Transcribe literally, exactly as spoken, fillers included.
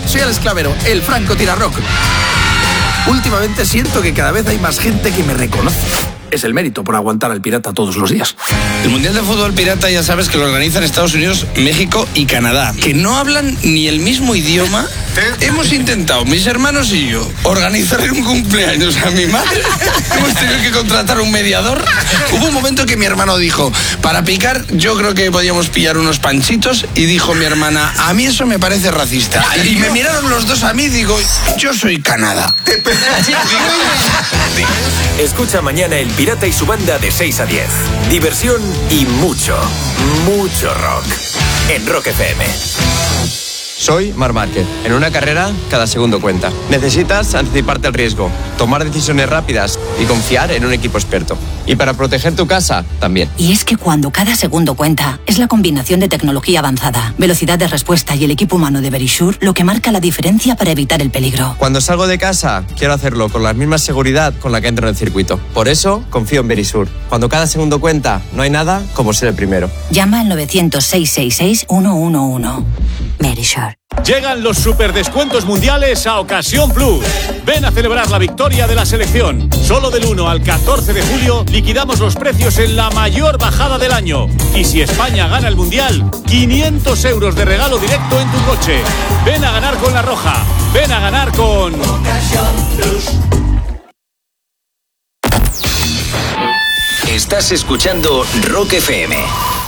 soy Alex Clavero, el Franco Tirarrock. Últimamente siento que cada vez hay más gente que me reconoce. Es el mérito por aguantar al pirata todos los días. El Mundial de Fútbol Pirata ya sabes que lo organizan Estados Unidos, México y Canadá, que no hablan ni el mismo idioma. Hemos intentado, mis hermanos y yo, organizarle un cumpleaños a mi madre. Hemos tenido que contratar un mediador. Hubo un momento que mi hermano dijo, para picar yo creo que podíamos pillar unos panchitos, y dijo mi hermana, a mí eso me parece racista. Y me miraron los dos a mí y digo, yo soy Canadá. Escucha mañana El Pirata y su banda de seis a diez. Diversión y mucho, mucho rock. En Rock F M. Soy Marc Márquez. En una carrera, cada segundo cuenta. Necesitas anticiparte al riesgo, tomar decisiones rápidas y confiar en un equipo experto. Y para proteger tu casa, también. Y es que cuando cada segundo cuenta, es la combinación de tecnología avanzada, velocidad de respuesta y el equipo humano de Verisure lo que marca la diferencia para evitar el peligro. Cuando salgo de casa, quiero hacerlo con la misma seguridad con la que entro en el circuito. Por eso, confío en Verisure. Cuando cada segundo cuenta, no hay nada como ser el primero. Llama al novecientos, seiscientos sesenta y seis, ciento once. Verisure. Llegan los superdescuentos mundiales a Ocasión Plus. Ven a celebrar la victoria de la selección. Solo del uno al catorce de julio liquidamos los precios en la mayor bajada del año. Y si España gana el mundial, quinientos euros de regalo directo en tu coche. Ven a ganar con La Roja. Ven a ganar con Ocasión Plus. Estás escuchando Rock F M.